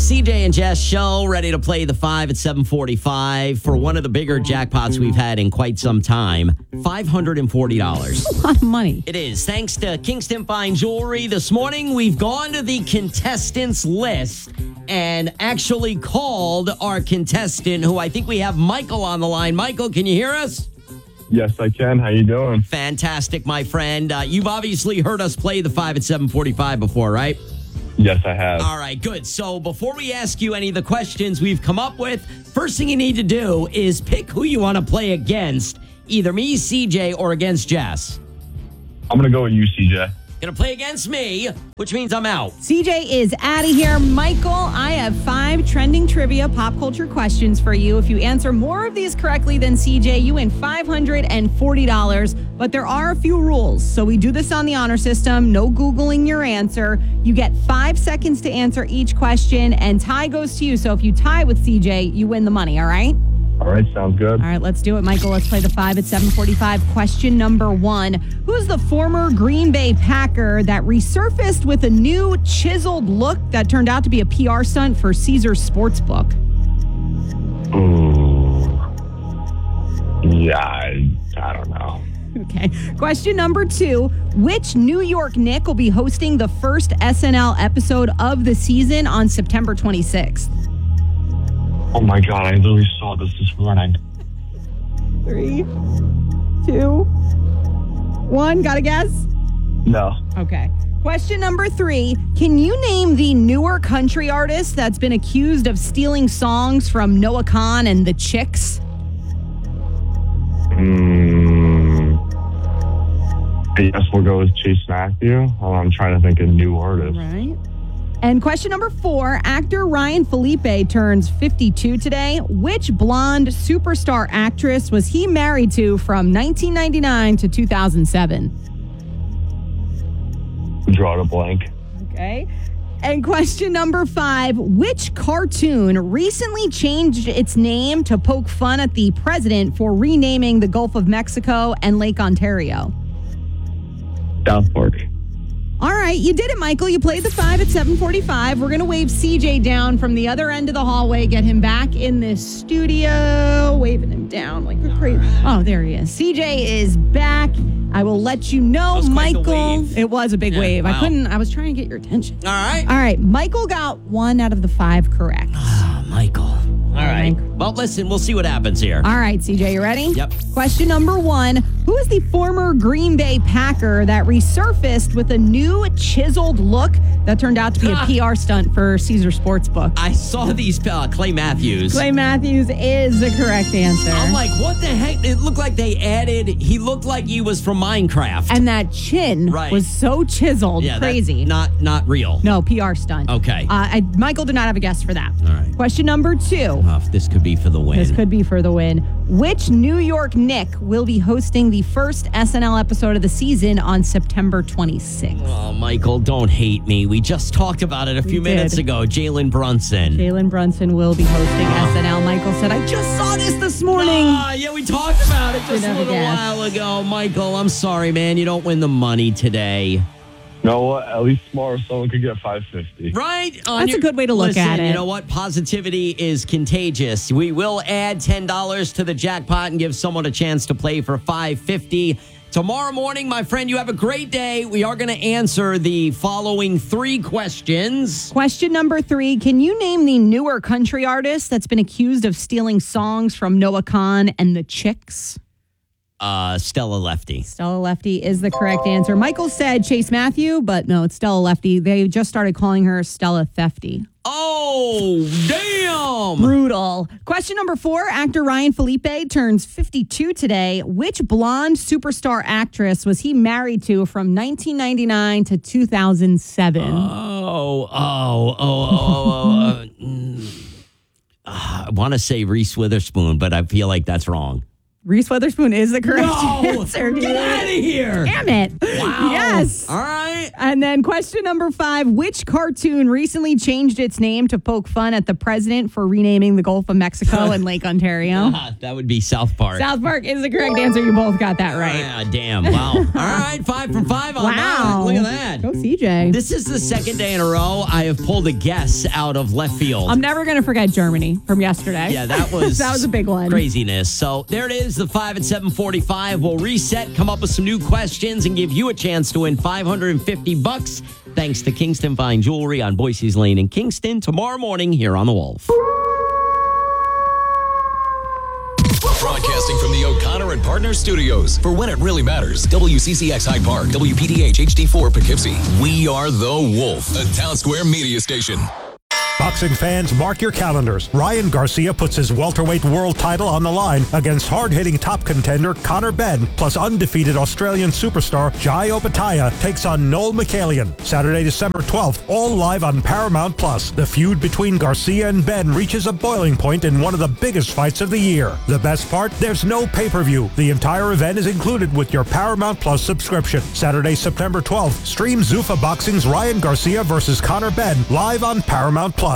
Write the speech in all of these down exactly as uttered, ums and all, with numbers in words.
C J and Jess show, ready to play the five at seven forty-five for one of the bigger jackpots we've had in quite some time, five hundred forty dollars. A lot of money. It is. Thanks to Kingston Fine Jewelry. This morning, we've gone to the contestants list and actually called our contestant, who I think we have Michael on the line. Michael, can you hear us? Yes, I can. How you doing? Fantastic, my friend. Uh, you've obviously heard us play the five at seven forty-five before, right? Yes, I have. All right, good. So before we ask you any of the questions we've come up with, first thing you need to do is pick who you want to play against, either me, C J, or against Jess. I'm going to go with you, C J. Gonna play against me, which means I'm out. C J is out of here. Michael, I have five trending trivia pop culture questions for you. If you answer more of these correctly than C J, you win five hundred forty dollars. But there are a few rules. So we do this on the honor system. No Googling your answer. You get five seconds to answer each question, and tie goes to you. So if you tie with C J, you win the money, all right? All right, sounds good. All right, let's do it, Michael. Let's play the five at seven forty-five. Question number one. Who's the former Green Bay Packer that resurfaced with a new chiseled look that turned out to be a P R stunt for Caesars Sportsbook? Ooh. Yeah, I, I don't know. Okay. Question number two. Which New York Knick will be hosting the first S N L episode of the season on September twenty-sixth? Oh, my God. I literally saw this this morning. Three, two, one. Got a guess? No. Okay. Question number three. Can you name the newer country artist that's been accused of stealing songs from Noah Kahan and the Chicks? Hmm. I guess we'll go with Chase Matthew. Oh, I'm trying to think of new artists. Right. And question number four, actor Ryan Felipe turns fifty-two today. Which blonde superstar actress was he married to from nineteen ninety-nine to two thousand seven? Draw it a blank. Okay. And question number five, which cartoon recently changed its name to poke fun at the president for renaming the Gulf of Mexico and Lake Ontario? South Park. All right, you did it, Michael. You played the five at seven forty-five. We're going to wave C J down from the other end of the hallway, get him back in this studio, waving him down like a crazy. Oh, there he is. C J is back. I will let you know, That was quite the Michael. wave. It was a big Yeah, wave. wow. I couldn't, I was trying to get your attention. All right. All right, Michael got one out of the five correct. Oh, Michael. All right. Mike. Well, listen, we'll see what happens here. All right, C J, you ready? Yep. Question number one. Who is the former Green Bay Packer that resurfaced with a new chiseled look that turned out to be a P R stunt for Caesars Sportsbook? I saw these, uh, Clay Matthews. Clay Matthews is the correct answer. I'm like, what the heck? It looked like they added, he looked like he was from Minecraft. and that chin Right. was so chiseled, yeah, that's crazy. Not, not real. no, P R stunt. Okay. Uh, I, Michael did not have a guess for that. All right. Question number two. Oh, this could be for the win. This could be for the win. Which New York Knick will be hosting the first S N L episode of the season on September twenty-sixth? Oh, Michael, don't hate me. We just talked about it a few did. minutes ago. Jalen Brunson. Jalen Brunson will be hosting S N L. Michael said, I just saw this this morning. Ah, yeah, we talked about it just Didn't a have a little guess. while ago. Michael, I'm sorry, man. You don't win the money today. You know what? At least tomorrow someone could get five fifty. Right? On That's a good way to look Listen, at it. You know what? Positivity is contagious. We will add ten dollars to the jackpot and give someone a chance to play for five fifty. Tomorrow morning, my friend, you have a great day. We are going to answer the following three questions. Question number three. Can you name the newer country artist that's been accused of stealing songs from Noah Kahan and the Chicks? Uh, Stella Lefty. Stella Lefty is the correct answer. Michael said Chase Matthew, but no, it's Stella Lefty. They just started calling her Stella Thefty. Oh, damn. Brutal. Question number four. Actor Ryan Felipe turns fifty-two today. Which blonde superstar actress was he married to from nineteen ninety-nine to two thousand seven? Oh, oh, oh, oh, oh. uh, mm. Uh, I want to say Reese Witherspoon, but I feel like that's wrong. Reese Witherspoon is the correct No! answer. Get dude. out of here. Damn it. Wow. Yes. All right. And then question number five, which cartoon recently changed its name to poke fun at the president for renaming the Gulf of Mexico and Lake Ontario? Ah, that would be South Park. South Park is the correct answer. You both got that right. Ah, damn. Wow. All right, five from five on Wow. that. Look at that. Go C J. This is the second day in a row I have pulled a guess out of left field. I'm never going to forget Germany from yesterday. Yeah, that was that was a big one. Craziness. So there it is, the five at seven forty-five. We'll reset, come up with some new questions, and give you a chance to win five hundred fifty bucks. Thanks to Kingston Fine Jewelry on Boise's Lane in Kingston tomorrow morning here on The Wolf. Broadcasting from the O'Connor and Partners Studios for When It Really Matters. W C C X Hyde Park, W P D H H D four Poughkeepsie. We are The Wolf, a Town Square media station. Boxing fans, mark your calendars. Ryan Garcia puts his welterweight world title on the line against hard-hitting top contender Conor Benn, plus undefeated Australian superstar Jai Opetaia takes on Noel Michaelian. Saturday, December twelfth, all live on Paramount Plus. The feud between Garcia and Benn reaches a boiling point in one of the biggest fights of the year. The best part? There's no pay-per-view. The entire event is included with your Paramount Plus subscription. Saturday, September twelfth, stream Zuffa Boxing's Ryan Garcia versus Conor Benn live on Paramount Plus.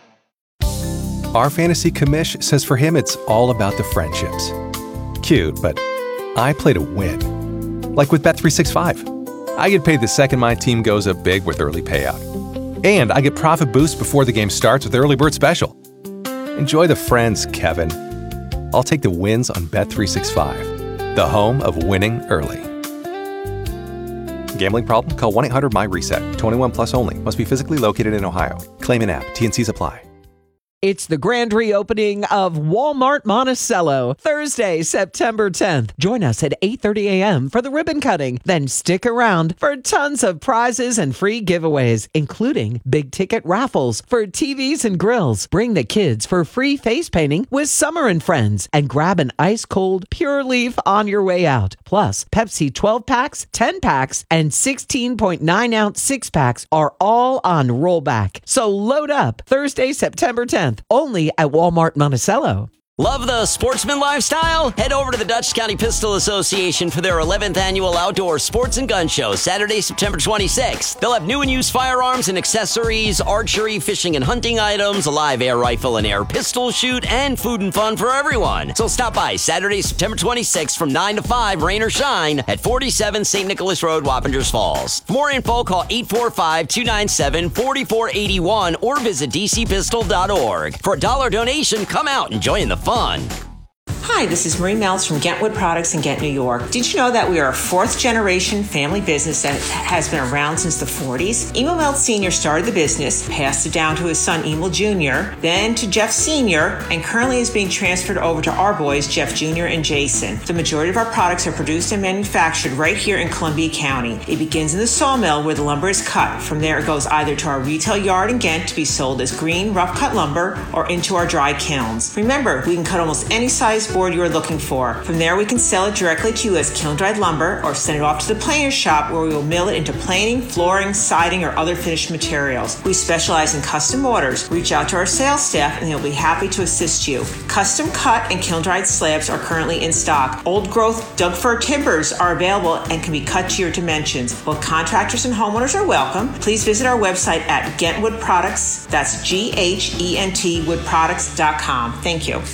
Our fantasy commish says for him it's all about the friendships. Cute, but I play to win. Like with Bet three sixty-five. I get paid the second my team goes up big with early payout. And I get profit boost before the game starts with Early Bird Special. Enjoy the friends, Kevin. I'll take the wins on Bet three sixty-five, the home of winning early. Gambling problem? Call one eight hundred M Y reset. twenty-one plus only. Must be physically located in Ohio. Claim in app. T and Cs apply. It's the grand reopening of Walmart Monticello, Thursday, September tenth. Join us at eight thirty a.m. for the ribbon cutting. Then stick around for tons of prizes and free giveaways, including big ticket raffles for T Vs and grills. Bring the kids for free face painting with Summer and Friends and grab an ice cold Pure Leaf on your way out. Plus, Pepsi twelve packs, ten packs, and sixteen point nine ounce six packs are all on rollback. So load up Thursday, September tenth. Only at Walmart Monticello. Love the sportsman lifestyle? Head over to the Dutchess County Pistol Association for their eleventh annual Outdoor Sports and Gun Show, Saturday, September twenty-sixth. They'll have new and used firearms and accessories, archery, fishing and hunting items, a live air rifle and air pistol shoot, and food and fun for everyone. So stop by Saturday, September twenty-sixth from nine to five, rain or shine, at forty-seven Saint Nicholas Road, Wappingers Falls. For more info, call eight four five, two nine seven, four four eight one or visit d c pistol dot org. For a dollar donation, come out and join the fun. Hi, this is Marie Meltz from Gentwood Products in Ghent, New York. Did you know that we are a fourth generation family business that has been around since the forties? Emil Meltz Senior started the business, passed it down to his son Emil Junior, then to Jeff Senior, and currently is being transferred over to our boys, Jeff Junior and Jason. The majority of our products are produced and manufactured right here in Columbia County. It begins in the sawmill where the lumber is cut. From there, it goes either to our retail yard in Ghent to be sold as green, rough cut lumber or into our dry kilns. Remember, we can cut almost any size board you are looking for. From there, we can sell it directly to you as kiln-dried lumber or send it off to the planer's shop where we will mill it into planing, flooring, siding, or other finished materials. We specialize in custom orders. Reach out to our sales staff and they'll be happy to assist you. Custom cut and kiln-dried slabs are currently in stock. Old-growth Doug fir timbers are available and can be cut to your dimensions. Both contractors and homeowners are welcome. Please visit our website at Gentwood Products. That's G H E N T wood products dot com. Thank you.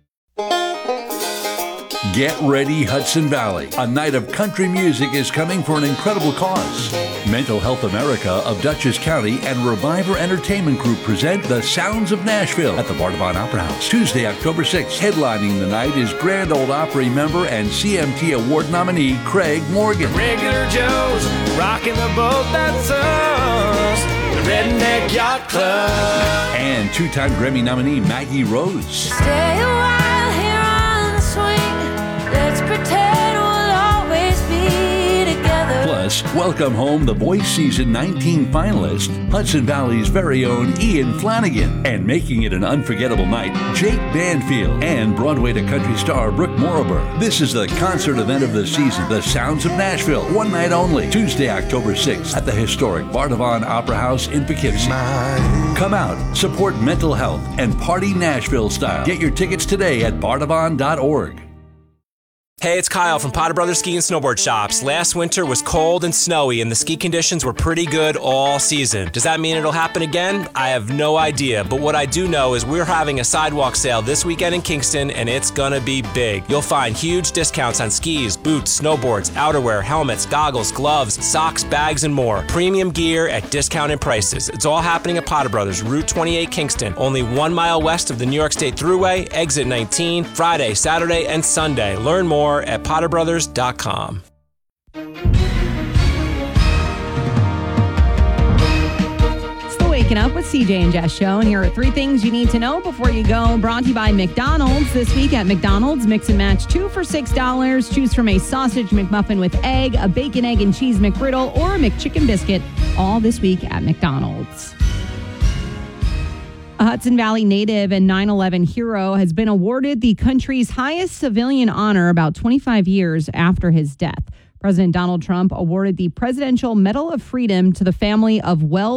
Get ready, Hudson Valley. A night of country music is coming for an incredible cause. Mental Health America of Dutchess County and Reviver Entertainment Group present The Sounds of Nashville at the Bardavon Opera House, Tuesday, October sixth. Headlining the night is Grand Ole Opry member and C M T Award nominee Craig Morgan. Regular Joe's rocking the boat, that's us, the Redneck Yacht Club. And two-time Grammy nominee Maggie Rose. Stay a while here on the swing. Let's pretend we'll always be together. Plus, welcome home the Voice Season nineteen finalist, Hudson Valley's very own Ian Flanagan. And making it an unforgettable night, Jake Banfield and Broadway to country star Brooke Morrober. This is the concert event of the season, The Sounds of Nashville. One night only, Tuesday, October sixth at the historic Bardavon Opera House in Poughkeepsie. Come out, support mental health, and party Nashville style. Get your tickets today at bardavon dot org. Hey, it's Kyle from Potter Brothers Ski and Snowboard Shops. Last winter was cold and snowy, and the ski conditions were pretty good all season. Does that mean it'll happen again? I have no idea, but what I do know is we're having a sidewalk sale this weekend in Kingston, and it's gonna be big. You'll find huge discounts on skis, boots, snowboards, outerwear, helmets, goggles, gloves, socks, bags, and more. Premium gear at discounted prices. It's all happening at Potter Brothers, Route twenty-eight, Kingston, only one mile west of the New York State Thruway, exit nineteen, Friday, Saturday, and Sunday. Learn more at potter brothers dot com. Still waking up with C J and Jess show, and here are three things you need to know before you go. Brought to you by McDonald's. This week at McDonald's, mix and match two for six dollars. Choose from a sausage McMuffin with egg, a bacon, egg, and cheese McGriddle, or a McChicken biscuit. All this week at McDonald's. A Hudson Valley native and nine eleven hero has been awarded the country's highest civilian honor about twenty-five years after his death. President Donald Trump awarded the Presidential Medal of Freedom to the family of Wells